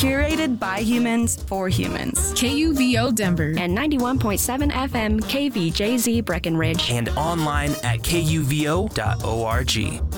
Curated by humans for humans. KUVO Denver. And 91.7 FM KVJZ Breckenridge. And online at kuvo.org.